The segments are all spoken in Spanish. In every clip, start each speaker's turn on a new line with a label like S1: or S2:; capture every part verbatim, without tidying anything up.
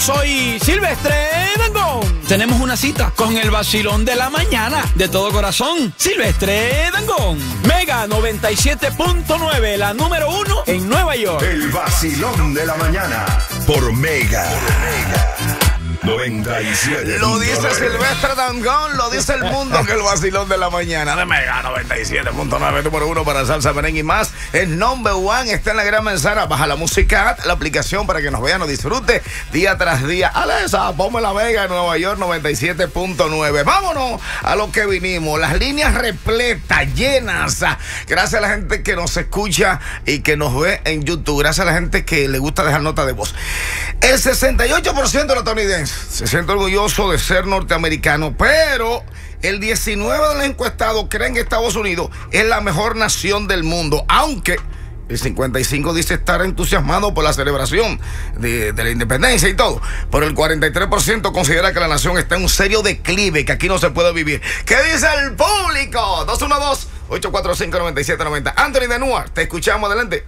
S1: Soy Silvestre Dangond. Tenemos una cita con el vacilón de la mañana. De todo corazón, Silvestre Dangond. Mega noventa y siete punto nueve, la número uno en Nueva York.
S2: El vacilón de la mañana por Mega. Por Mega. noventa y siete.
S3: Lo dice Silvestre Dangond, lo dice el mundo, que el vacilón de la mañana de Mega noventa y siete punto nueve, número uno para salsa, merengue y más. El number one está en la gran manzana. Baja la música, la aplicación para que nos vean, nos disfrute día tras día. Alexa, ponme la Mega en Nueva York noventa y siete punto nueve. Vámonos a lo que vinimos. Las líneas repletas, llenas. Gracias a la gente que nos escucha y que nos ve en YouTube. Gracias a la gente que le gusta dejar nota de voz. El sesenta y ocho por ciento de los estadounidenses se siente orgulloso de ser norteamericano, pero el diecinueve por ciento de los encuestados creen que Estados Unidos es la mejor nación del mundo, aunque el cincuenta y cinco por ciento dice estar entusiasmado por la celebración de, de la independencia y todo, pero el cuarenta y tres por ciento considera que la nación está en un serio declive, que aquí no se puede vivir. ¿Qué dice el público? dos uno dos, ocho cuatro cinco, nueve siete nueve cero. Anthony de Nuar, te escuchamos, adelante.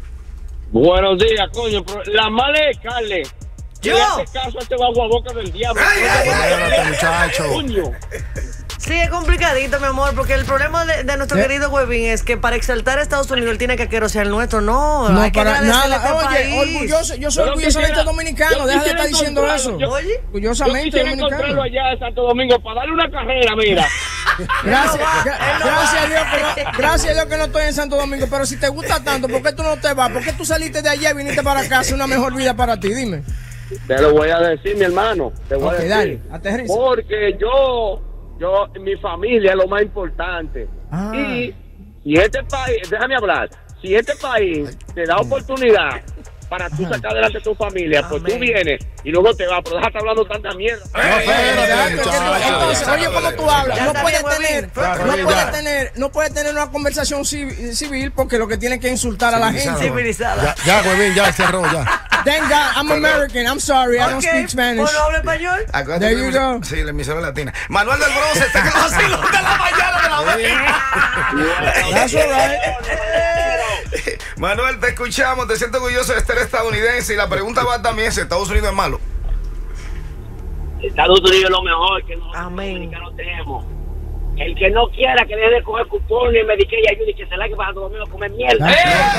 S4: Buenos días, coño. La mala es Carle.
S5: Yo.
S4: Le hace caso a este bajo a boca del diablo.
S3: Ay, ay, ay, ay,
S6: muchacho.
S4: Coño.
S5: Sí, es complicadito, mi amor, porque el problema de, de nuestro
S6: ¿Eh?
S5: querido Webin es que para exaltar a Estados Unidos él tiene que querer el nuestro. No,
S6: No,
S5: hay que
S6: para
S5: agradecerle
S6: nada.
S5: a este
S6: Oye,
S5: país.
S6: orgulloso, yo soy
S4: Yo
S6: orgullosamente
S4: quisiera-
S6: dominicano.
S4: yo
S6: Deja de
S4: quisiera
S6: estar diciendo
S4: encontrarlo.
S6: eso.
S4: Yo-
S5: Oye,
S4: Yo
S6: Orgullosamente
S4: quisiera encontrarlo
S6: dominicano.
S4: allá en Santo Domingo para darle una carrera, mira.
S6: Gracias,
S5: Él no va,
S6: gra-
S5: él no
S6: gracias
S5: va.
S6: a Dios que no, gracias a Dios que no estoy en Santo Domingo. Pero si te gusta tanto, ¿por qué tú no te vas? ¿Por qué tú saliste de allá y viniste para acá a hacer una mejor vida para ti? Dime.
S4: Te lo voy a decir, mi hermano. Te voy
S6: Ok,
S4: a decir.
S6: dale, aterriza.
S4: Porque yo, yo, mi familia es lo más importante.
S6: Ah.
S4: Y si este país, déjame hablar, si este país te da oportunidad para tú sacar adelante a tu familia, pues tú
S5: Amén.
S4: vienes y luego te vas, pero déjate hablando tanta mierda.
S6: Espérate,
S2: muchacho.
S6: entonces, oye, como tú hablas,
S5: Ya
S6: no
S5: está
S6: puedes
S5: bien,
S6: tener,
S5: Webin.
S6: no
S2: Ya.
S6: puedes tener, no puedes tener una conversación civi- civil porque lo que tiene que insultar a la gente.
S5: civilizada.
S6: Ya, Webin, ya cerró ya. Thank God, I'm American. I'm sorry, I don't
S5: Ok,
S6: speak Spanish.
S5: ¿o no habla español?
S3: Acuérdate
S6: There
S3: que
S6: you
S3: la-
S6: go.
S3: Sí, la emisora latina. Manuel del Bronce está en el vacilón de la mañana de la Mega.
S6: That's all right.
S3: Manuel, te escuchamos, te siento orgulloso de ser estadounidense y la pregunta va también si Estados Unidos es malo.
S4: Estados Unidos es lo mejor que nosotros
S5: Amén.
S4: dominicanos tenemos. El que no quiera que deje de coger cupón ni Medicaid y ayuda y que se la que para Santo Domingo a comer mierda.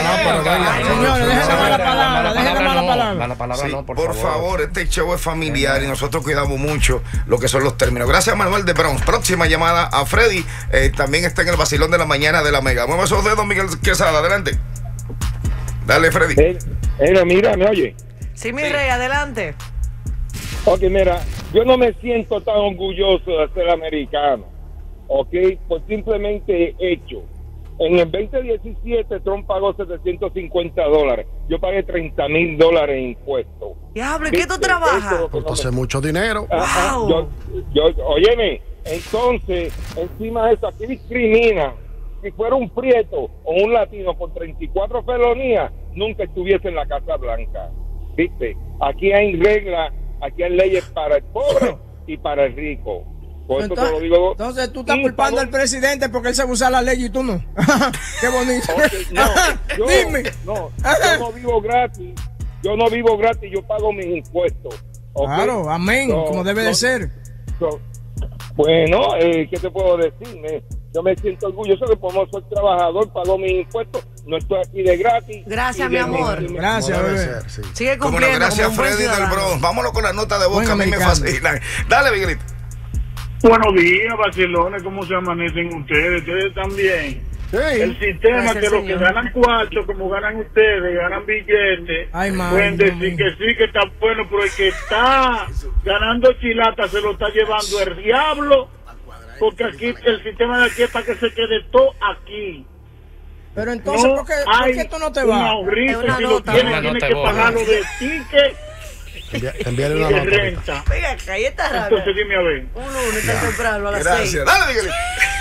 S6: Señores, dejen la mala palabra, dejen la mala palabra.
S7: Mala palabra
S3: Sí,
S7: no, por,
S3: por favor, este show es familiar y nosotros cuidamos mucho lo que son los términos. Gracias, Manuel de Bronx. Próxima llamada a Freddy. Eh, también está en el vacilón de la mañana de la Mega. Mueve esos dedos, Miguel Quesada. Adelante. Dale, Freddy.
S4: Mira, mira, me oye.
S5: Sí, mi rey, adelante.
S4: Ok, mira, yo no me siento tan orgulloso de ser americano, ok, pues simplemente hecho. En el veinte diecisiete Trump pagó setecientos cincuenta dólares, yo pagué treinta mil dólares en impuestos.
S5: Diablo, ¿en qué tú
S4: ¿Viste?
S5: trabajas?
S4: Eso es lo que no
S6: Entonces,
S4: me-
S6: mucho dinero.
S4: Ah, ah,
S5: Wow.
S4: yo, yo, óyeme, entonces, encima de eso, aquí discrimina. Si fuera un prieto o un latino con treinta y cuatro felonías, nunca estuviese en la Casa Blanca. ¿Viste? Aquí hay reglas, aquí hay leyes para el pobre y para el rico. Por eso te lo
S6: Entonces,
S4: digo.
S6: entonces tú estás
S4: Y
S6: culpando
S4: para-
S6: al presidente porque él se usa la ley y tú no. Qué bonito.
S4: Ok, no, yo,
S6: Dime.
S4: no, yo no vivo gratis. Yo no vivo gratis, yo pago mis impuestos. ¿ok?
S6: Claro, amén,
S4: No,
S6: como debe
S4: no,
S6: de ser.
S4: no. Bueno, eh, ¿qué te puedo decir? Me- yo me siento orgulloso que como soy trabajador, pago mis impuestos, no estoy aquí de gratis.
S5: Gracias,
S4: Y
S5: mi
S4: de-
S5: amor.
S4: y me-
S6: Gracias,
S2: Como debe
S6: bebé.
S2: ser, sí.
S5: Sigue
S3: Como no,
S5: cumpliendo
S3: gracias,
S5: como un buen
S3: Freddy del
S5: ciudadano.
S3: Bronx. Vámonos con la nota de voz
S6: Buen
S3: que a mí me
S6: americano.
S3: fascinan. Dale, Miguelito.
S8: Buenos días, Barcelona, ¿cómo se amanecen ustedes? Ustedes también. El sistema
S5: Gracias,
S8: que los que
S5: señor.
S8: ganan cuartos, como ganan ustedes, ganan billetes,
S6: Ay, madre,
S8: pueden
S6: Dios
S8: decir
S6: mío.
S8: que sí, que está bueno, pero el que está ganando chilata se lo está llevando el diablo, porque aquí el sistema de aquí es para que se quede todo aquí.
S6: Pero entonces,
S8: No
S6: ¿por qué, por
S8: hay
S6: qué tú no te
S8: un
S6: vas?
S8: ahorrito,
S5: Es una
S8: si lo
S5: nota.
S8: tienes,
S7: Una
S8: tienes
S7: nota
S8: que
S7: de voz.
S8: pagarlo de ticket
S6: Envía-
S8: y
S6: Envíale una
S8: de
S6: nota. ahorita.
S8: renta.
S5: Venga, acá, ahí está raro.
S8: Entonces dime a ver.
S5: Un lunes tan temprano a las
S3: Gracias.
S5: seis.
S3: Dale, Miguelito.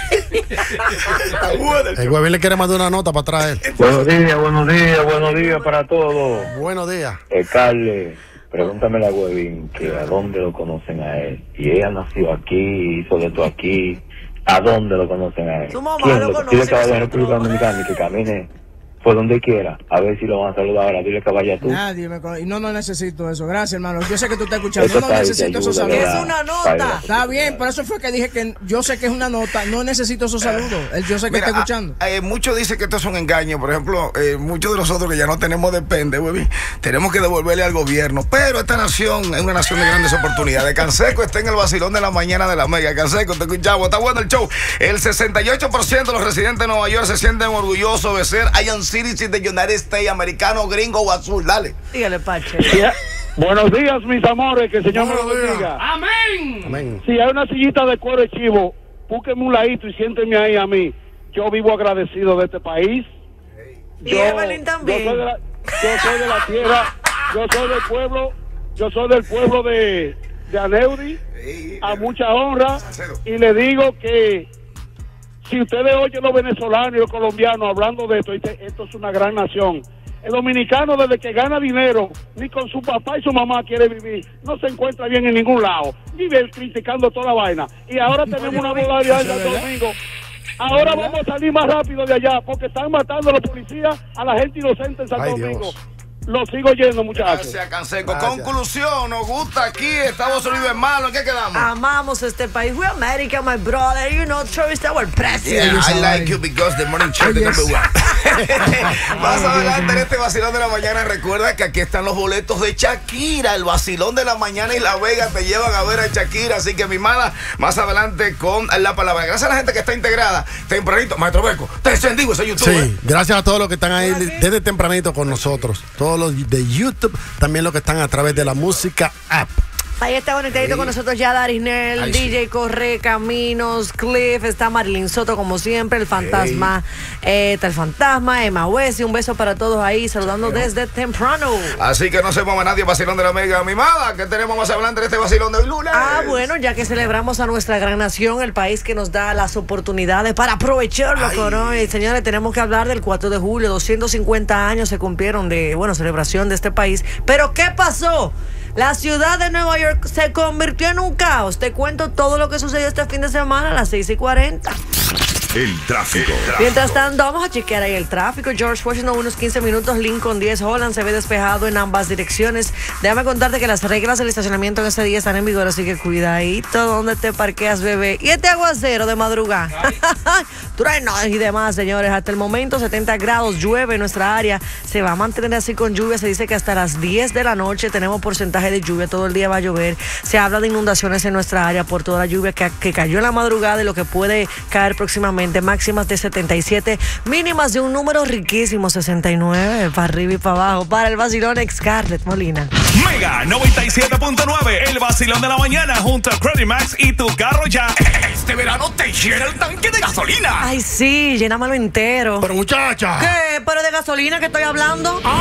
S3: Está bueno el
S6: El Webin le quiere mandar una nota para traer.
S9: Buenos días, buenos días, buenos días para todos.
S6: Buenos días.
S9: Eh, Carle, pregúntame a Webin que a dónde lo conocen a él. Y ella nació aquí, hizo de todo aquí. ¿A dónde lo conocen a él?
S5: Su mamá
S9: ¿Quién
S5: lo
S9: lo
S5: conoce,
S9: quiere que vaya a
S5: nosotros.
S9: República Dominicana y que camine por donde quiera. A ver si lo van a saludar ahora. Dile que vaya tú.
S6: Nadie me conoce. Y no, no necesito eso. Gracias, hermano. Yo sé que tú estás escuchando.
S9: Eso
S6: No
S9: está ahí, te
S6: necesito esos
S9: ayuda,
S6: saludos.
S5: Es una nota.
S6: Está bien, por eso fue que dije que yo sé que es una nota. No necesito esos saludos. Él- Yo sé que
S3: Mira,
S6: está escuchando.
S3: a- eh, muchos dicen que esto es un engaño. Por ejemplo, eh, muchos de nosotros que ya no tenemos depende, baby, tenemos que devolverle al gobierno. Pero esta nación es una nación de grandes oportunidades. Canseco está en el vacilón de la mañana de la Mega. Canseco, te escuchamos. Está bueno el show. El sesenta y ocho por ciento de los residentes de Nueva York se sienten orgullosos de ser Iron Citizen de United States, americano, gringo o azul. Dale.
S5: Dígale, Pache.
S8: Ya. Buenos días, mis amores, que el Señor me los bendiga.
S6: Amén.
S8: Si hay una sillita de cuero de chivo, búsquenme un ladito y siéntenme ahí a mí. Yo vivo agradecido de este país.
S5: Y Evelyn también.
S8: Yo soy, de la, yo soy de la tierra, yo soy del pueblo, yo soy del pueblo de, de Aneudi, a mucha honra, y le digo que si ustedes oyen los venezolanos y los colombianos hablando de esto, dice, esto es una gran nación. El dominicano, desde que gana dinero, ni con su papá y su mamá quiere vivir, no se encuentra bien en ningún lado, vive criticando toda la vaina. Y ahora tenemos una modalidad en Santo Domingo. Ahora vamos a salir más rápido de allá, porque están matando a los policías, a la gente inocente en Santo
S7: Ay,
S8: Domingo.
S7: Dios.
S8: Lo sigo yendo, muchachos.
S3: Gracias, Canseco.
S7: Gracias.
S3: Conclusión, nos gusta aquí, Estados Unidos es malo. ¿En qué quedamos?
S5: Amamos este país. We America, my brother. You know, Trump is our president.
S3: Yeah, I like you because the morning show is the number one. Más adelante en este vacilón de la mañana, recuerda que aquí están los boletos de Shakira. El vacilón de la mañana y La Vega te llevan a ver a Shakira. Así que mi mala, más adelante con la palabra. Gracias a la gente que está integrada tempranito. Maestro Beco, te encendido ese YouTube. ¿eh?
S7: Sí, gracias a todos los que están ahí desde tempranito con nosotros. Todos los de YouTube, también los que están a través de la música app.
S5: Ahí está conectadito con nosotros ya Darinel,
S7: Ay,
S5: D J
S7: sí.
S5: Corre, Caminos, Cliff, está Marilyn Soto como siempre, el fantasma, eh, está el fantasma, Emma Wessi, un beso para todos ahí, saludando desde temprano.
S3: Así que no se mueva nadie, vacilón de la Mega mimada. ¿Qué tenemos más adelante en este vacilón de hoy lunes?
S5: Ah, bueno, ya que celebramos a nuestra gran nación, el país que nos da las oportunidades para aprovecharlo, ¿no? Y, señores, tenemos que hablar del cuatro de julio, doscientos cincuenta años se cumplieron de, bueno, celebración de este país. Pero ¿qué pasó? La ciudad de Nueva York se convirtió en un caos. Te cuento todo lo que sucedió este fin de semana a las seis y cuarenta.
S2: El tráfico.
S5: Mientras tanto, vamos a chequear ahí el tráfico. George Washington, unos quince minutos. Lincoln, diez. Holland se ve despejado en ambas direcciones. Déjame contarte que las reglas del estacionamiento en ese día están en vigor, así que cuidadito donde te parqueas, bebé. Y este aguacero de madrugada. Truenos y demás, señores. Hasta el momento, setenta grados, llueve en nuestra área. Se va a mantener así con lluvia. Se dice que hasta las diez de la noche tenemos porcentaje de lluvia. Todo el día va a llover. Se habla de inundaciones en nuestra área por toda la lluvia que, que cayó en la madrugada y lo que puede caer próximamente. Máximas de setenta y siete, mínimas de un número riquísimo, sesenta y nueve, para arriba y para abajo. Para el vacilón, Scarlett Molina.
S10: Mega noventa y siete punto nueve, el vacilón de la mañana junto a Credit Max y tu carro ya. Este verano te llena el tanque de gasolina.
S5: Ay, sí, llénamelo entero.
S7: Pero muchacha.
S5: ¿Qué? ¿Pero de gasolina que estoy hablando?
S10: Ah.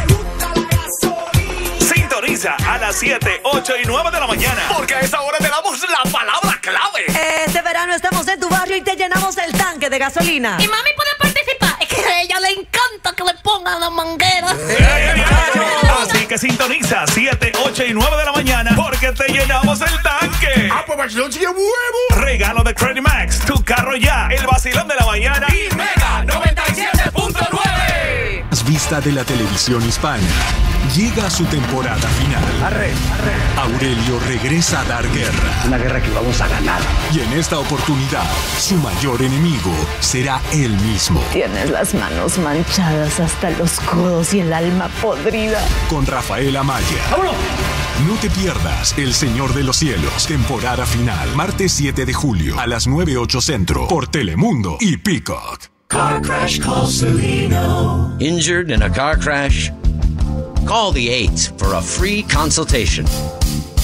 S10: Sintoniza a las siete, ocho y nueve de la mañana, porque a esa hora te damos la palabra clave.
S5: Este verano estamos en tu barrio y te llenamos el tanque de gasolina.
S11: Y mami puede participar. Es que a ella le encanta que le pongan la manguera.
S10: Así que sintoniza siete, ocho y nueve de la mañana, porque te llenamos el tanque.
S7: Ah, pues vacilón sigue huevo.
S10: Regalo de Credit Max, tu carro ya, el vacilón de la mañana y Mega noventa y siete punto nueve.
S12: Vista de la televisión hispana llega a su temporada final.
S1: Arre, arre.
S12: Aurelio regresa a dar guerra.
S1: Una guerra que vamos a ganar.
S12: Y en esta oportunidad, su mayor enemigo será él mismo.
S13: Tienes las manos manchadas hasta los codos y el alma podrida.
S12: Con Rafael Amaya.
S1: ¡Vámonos!
S12: No te pierdas El Señor de los Cielos, temporada final, martes siete de julio a las nueve ocho Centro por Telemundo y Peacock.
S14: Car crash, call Celino. Injured in a car crash? Call the eight for a free consultation.